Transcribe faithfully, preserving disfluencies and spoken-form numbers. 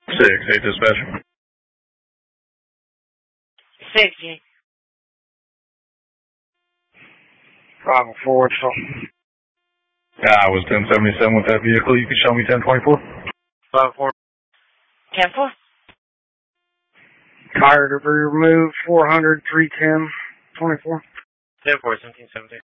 six, eight dispatcher. Safety. Bravo forward, so. I was ten seventy-seven with that vehicle. You can show me ten twenty-four. Bravo forward. ten four. Tire debris removed, four hundred, three ten, twenty-four. ten four, seventeen seventy.